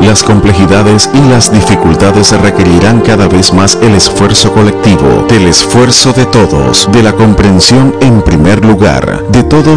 Las complejidades y las dificultades requerirán cada vez más el esfuerzo colectivo, del esfuerzo de todos, de la comprensión en primer lugar, de todos